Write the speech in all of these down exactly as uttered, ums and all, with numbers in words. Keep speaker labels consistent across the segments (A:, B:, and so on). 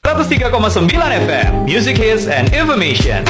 A: seratus tiga koma sembilan F M, Music Hits and Information.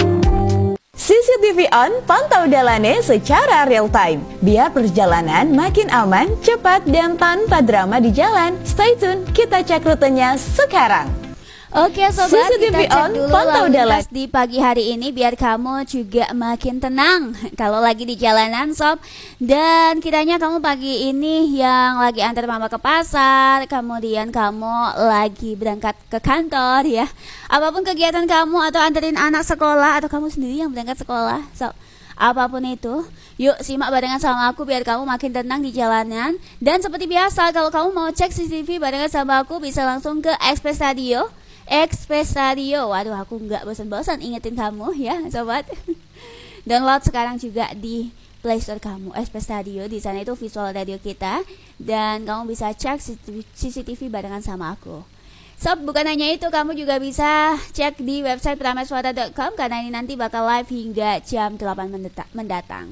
B: C C T V on, pantau Dalane secara real time. Biar perjalanan makin aman, cepat, dan tanpa drama di jalan. Stay tune, kita cek rutenya sekarang.
C: Oke sobat,
B: C C T V
C: kita cek
B: on,
C: dulu
B: pantau
C: lalu
B: Dalan.
C: lintas di pagi hari ini biar kamu juga makin tenang kalau lagi di jalanan sob. Dan kiranya kamu pagi ini yang lagi antar mama ke pasar, kemudian kamu lagi berangkat ke kantor ya. Apapun kegiatan kamu atau anterin anak sekolah atau kamu sendiri yang berangkat sekolah sob, apapun itu, yuk simak barengan sama aku biar kamu makin tenang di jalanan. Dan seperti biasa, kalau kamu mau cek C C T V barengan sama aku bisa langsung ke Express Radio. Express Radio, waduh aku nggak bosan-bosan ingetin kamu ya sobat. Download sekarang juga di Play Store kamu Express Radio, di sana itu visual radio kita dan kamu bisa cek C C T V barengan sama aku. Sob, bukan hanya itu, kamu juga bisa cek di website prameswara dot com karena ini nanti bakal live hingga jam delapan mendatang.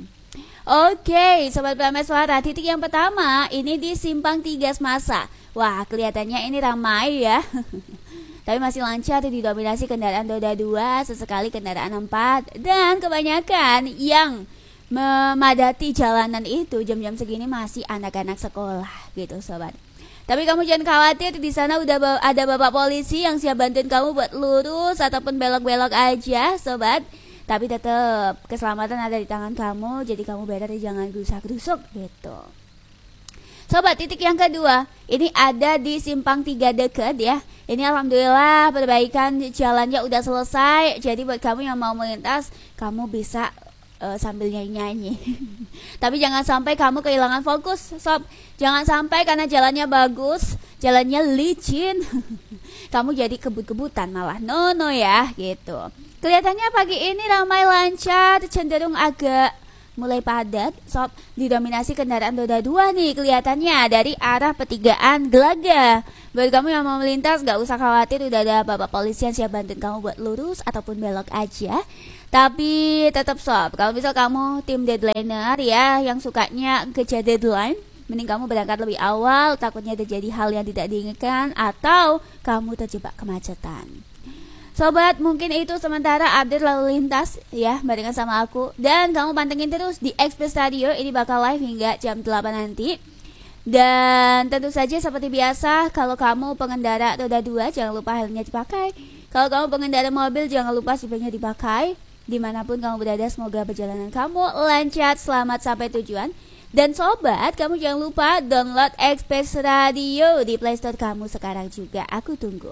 C: Oke, sobat Prameswara, titik yang pertama ini di Simpang tiga Semasa. Wah, kelihatannya ini ramai ya. Tapi masih lancar, didominasi kendaraan roda dua, sesekali kendaraan empat, dan kebanyakan yang memadati jalanan itu jam-jam segini masih anak-anak sekolah gitu sobat. Tapi kamu jangan khawatir, di sana udah ada bapak polisi yang siap bantuin kamu buat lurus ataupun belok-belok aja sobat. Tapi tetap keselamatan ada di tangan kamu, jadi kamu better jangan gerusak-gerusuk gitu. Sobat, titik yang kedua ini ada di Simpang tiga Deket ya. Ini alhamdulillah perbaikan jalannya udah selesai. Jadi buat kamu yang mau melintas, kamu bisa uh, sambil nyanyi-nyanyi. Tapi jangan sampai kamu kehilangan fokus sob. Jangan sampai karena jalannya bagus, jalannya licin, kamu jadi kebut-kebutan malah. No no ya gitu. Kelihatannya pagi ini ramai lancar, cenderung agak mulai padat sob, didominasi kendaraan roda dua nih kelihatannya dari arah pertigaan Gelaga. Buat kamu yang mau melintas gak usah khawatir, udah ada bapak polisi yang siap bantuin kamu buat lurus ataupun belok aja. Tapi tetap sob, kalau misal kamu tim deadlineer ya yang sukanya kejar deadline, mending kamu berangkat lebih awal, takutnya terjadi hal yang tidak diinginkan atau kamu terjebak kemacetan. Sobat, mungkin itu sementara update lalu lintas ya barengan sama aku. Dan kamu pantengin terus di Express Radio, ini bakal live hingga jam delapan nanti. Dan tentu saja seperti biasa, kalau kamu pengendara roda dua jangan lupa helmnya dipakai. Kalau kamu pengendara mobil jangan lupa seatbeltnya dipakai. Dimanapun kamu berada, semoga perjalanan kamu lancar, selamat sampai tujuan. Dan sobat, kamu jangan lupa download Express Radio di Play Store kamu sekarang juga. Aku tunggu.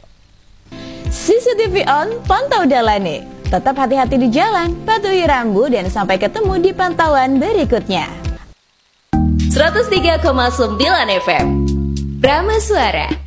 B: C C T V on, pantau Dalane. Tetap hati-hati di jalan, patuhi rambu, dan sampai ketemu di pantauan berikutnya.
D: seratus tiga koma sembilan F M Prameswara.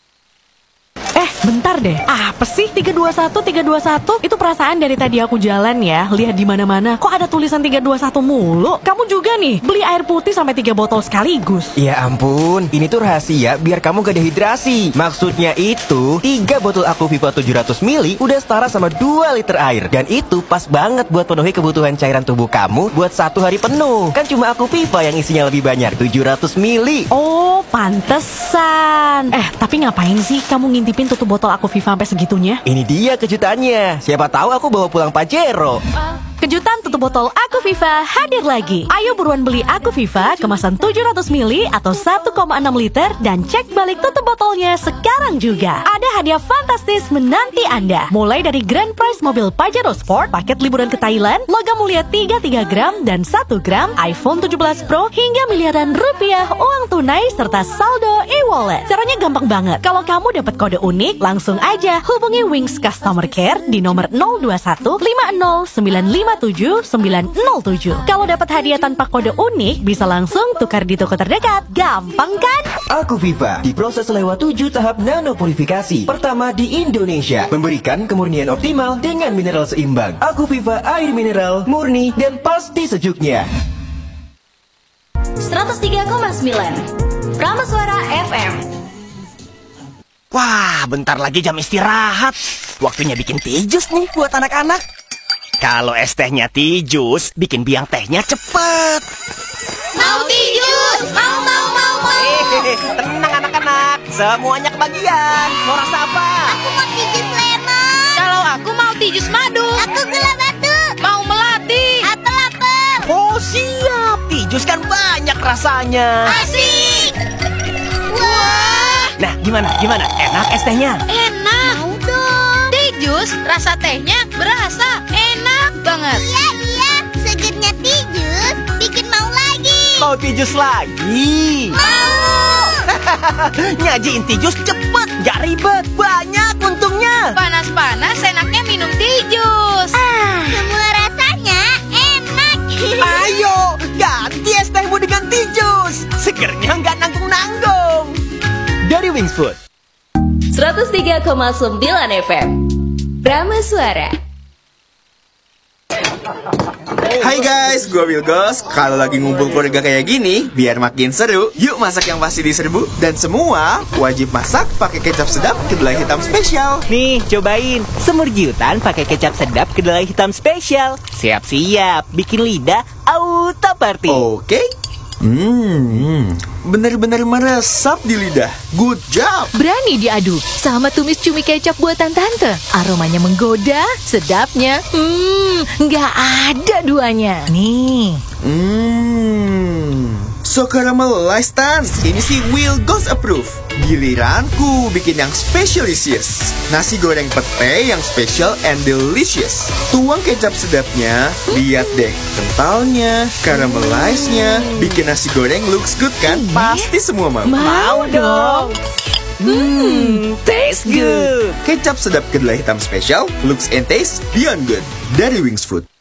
E: Eh, bentar deh. Apa sih tiga dua satu tiga dua satu? Itu perasaan dari tadi aku jalan ya, lihat di mana-mana kok ada tulisan tiga dua satu mulu. Kamu juga nih beli air putih sampai tiga botol sekaligus.
F: Ya ampun, ini tuh rahasia biar kamu gak dehidrasi. Maksudnya itu tiga botol Aquaviva tujuh ratus mililiter udah setara sama dua liter air. Dan itu pas banget buat penuhi kebutuhan cairan tubuh kamu buat satu hari penuh. Kan cuma Aquaviva yang isinya lebih banyak, tujuh ratus mililiter.
E: Oh, pantesan. Eh, tapi ngapain sih kamu ngintipin tutup botol Aquaviva sampai segitunya?
F: Ini dia kejutannya. Siapa tahu aku bawa pulang Pajero.
E: Kejutan tutup botol Aquaviva hadir lagi. Ayo buruan beli Aquaviva kemasan tujuh ratus mililiter atau satu koma enam liter dan cek balik tutup botolnya sekarang juga. Ada hadiah fantastis menanti Anda. Mulai dari grand prize mobil Pajero Sport, paket liburan ke Thailand, logam mulia tiga puluh tiga gram dan satu gram, iPhone tujuh belas Pro hingga miliaran rupiah uang tunai serta saldo e-wallet. Caranya gampang banget. Kalau kamu dapat kode unik, langsung aja hubungi Wings Customer Care di nomor nol dua satu lima nol sembilan lima tujuh sembilan nol tujuh. Kalau dapat hadiah tanpa kode unik, bisa langsung tukar di toko terdekat. Gampang kan?
F: Aquaviva diproses lewat tujuh tahap nanopurifikasi pertama di Indonesia, memberikan kemurnian optimal dengan mineral seimbang. Aquaviva air mineral murni dan pasti sejuknya.
D: seratus tiga koma sembilan Prameswara F M.
G: Wah, bentar lagi jam istirahat. Waktunya bikin teh jus nih buat anak-anak. Kalau es tehnya teh jus, bikin biang tehnya cepet.
D: Mau teh jus, mau mau mau mau.
G: Hehehe, tenang anak-anak, semuanya kebagian. Mau rasa apa?
D: Aku mau biji flavor.
G: rasanya.
H: Asik! Wah!
G: Nah, gimana? Gimana? Enak es tehnya?
H: Enak! Mau dong! Tijus, rasa tehnya berasa enak banget.
I: Iya, iya. Segernya Tijus bikin mau lagi.
G: Mau Tijus lagi?
I: Mau!
G: Nyajiin Tijus cepet, gak ribet, banyak untungnya.
H: Panas-panas enaknya minum Tijus.
I: Ah, semua rasanya enak.
G: Ayo, ganti es tehmu dengan Tijus. Segernya nggak nanggung-nanggung. Dari Wings Food.
B: seratus tiga koma sembilan F M Rama Suara.
J: Hai guys, gue Wilgos. Kalau lagi ngumpul keluarga kayak gini, biar makin seru, yuk masak yang pasti diserbu. Dan semua wajib masak pakai kecap sedap kedelai hitam spesial.
G: Nih, cobain semur jiutan pakai kecap sedap kedelai hitam spesial. Siap-siap, bikin lidah auto party.
J: Oke. Hmm, bener-bener meresap di lidah. Good job.
E: Berani diadu sama tumis cumi kecap buatan tante. Aromanya menggoda, sedapnya, hmm, nggak ada duanya. Nih.
J: Hmm, so caramelized Tan. Ini sih Will Goes Approve. Giliranku bikin yang specialisious. Nasi goreng pete yang special and delicious. Tuang kecap sedapnya, lihat deh kentalnya, caramelized-nya, bikin nasi goreng looks good kan? Pasti semua mau.
E: Mau dong.
G: Hmm, taste good.
J: Kecap sedap kedelai hitam spesial, looks and taste beyond good. Dari Wings Food.